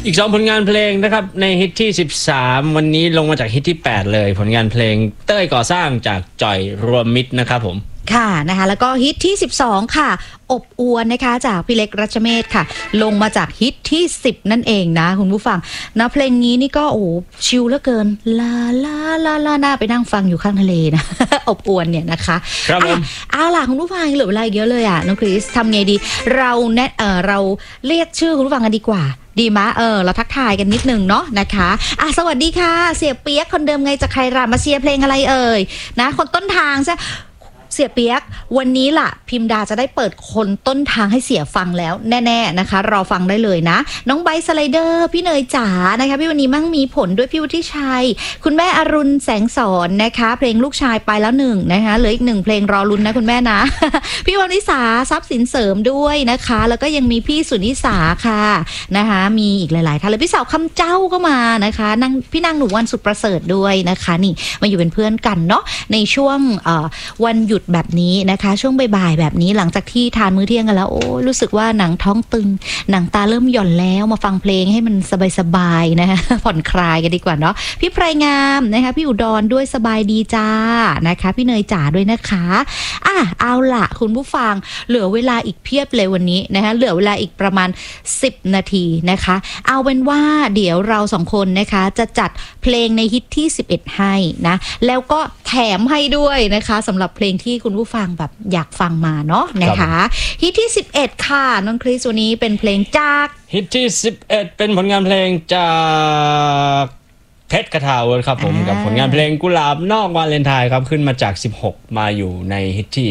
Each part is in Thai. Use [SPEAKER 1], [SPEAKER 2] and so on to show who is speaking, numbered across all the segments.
[SPEAKER 1] อีก2ผลงานเพลงนะครับในฮิตที่13วันนี้ลงมาจากฮิตที่8เลยผลงานเพลงเต้ยก่อสร้างจากจ่อยรวมมิตรนะครับผม
[SPEAKER 2] ค่ะนะคะแล้วก็ฮิตที่12ค่ะอบอวนนะคะจากพี่เล็กรัชเมศค่ะลงมาจากฮิตที่10นั่นเองนะคุณผู้ฟังนะเพลงนี้นี่ก็โอ้ชิลเหลือเกินลาลาลาลาน่าไปนั่งฟังอยู่ข้างทะเลนะ อบอวนเนี่ยนะคะ
[SPEAKER 1] ครับผม
[SPEAKER 2] เอาล่ะคุณผู้ฟังเหลือเวลาเยอะเลยอ่ะน้องคริสทำไงดีเราเรียกชื่อคุณผู้ฟังกันดีกว่าดีมะเราทักทายกันนิดนึงเนาะนะคะสวัสดีค่ะเสียเปียกคนเดิมไงจะใครรามาเชียร์เพลงอะไรเอ่ยนะคนต้นทางใช่เสียเปียกวันนี้ล่ะพิมดาจะได้เปิดคนต้นทางให้เสียฟังแล้วแน่ๆนะคะรอฟังได้เลยนะน้องไบสไลเดอร์พี่เนยจ๋านะคะพี่วันนี้มั่งมีผลด้วยพี่วุฒิชัยคุณแม่อรุณแสงสอนนะคะเพลงลูกชายไปแล้ว1นะคะเหลืออีก1เพลงรอลุ้นนะคุณแม่นะ พี่วนิสาทรัพย์สินเสริมด้วยนะคะแล้วก็ยังมีพี่สุนิสาค่ะนะคะมีอีกหลายๆท่านเลยพี่สาวคำเจ้าก็มานะคะพี่นางหนูวันสุดประเสริฐด้วยนะคะนี่มาอยู่เป็นเพื่อนกันเนาะในช่วงวันหยุดแบบนี้นะคะช่วงบ่ายๆแบบนี้หลังจากที่ทานมื้อเที่ยงกันแล้วโอ้รู้สึกว่าหนังท้องตึงหนังตาเริ่มหย่อนแล้วมาฟังเพลงให้มันสบายๆนะคะผ่อนคลายกันดีกว่าเนาะพี่ไพรงามนะคะพี่อุดรด้วยสบายดีจ้านะคะพี่เนยจ๋าด้วยนะคะเอาล่ะคุณผู้ฟังเหลือเวลาอีกเพียบเลยวันนี้นะคะเหลือเวลาอีกประมาณ10นาทีนะคะเอาเป็นว่าเดี๋ยวเรา2คนนะคะจะจัดเพลงในฮิตที่11ให้นะแล้วก็แถมให้ด้วยนะคะสำหรับเพลงที่คุณผู้ฟังแบบอยากฟังมาเนาะนะคะฮิตที่11ค่ะน้องคริสวันนี้เป็นเพลงจาก
[SPEAKER 1] ฮิตที่11เป็นผลงานเพลงจากเพชรคทาวุฒิครับผมกับผลงานเพลงกุหลาบนอกวาเลนไทน์ครับขึ้นมาจาก16มาอยู่ในฮิตที่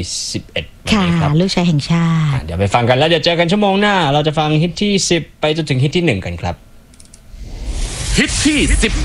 [SPEAKER 1] 11
[SPEAKER 2] ค่ะลูกชายแห่งชาติ
[SPEAKER 1] เดี๋ยวไปฟังกันแล้วเดี๋ยวเจอกันชั่วโมงหน้าเราจะฟังฮิตที่10ไปจนถึงฮิตที่1กันครับ
[SPEAKER 3] ฮิตที่10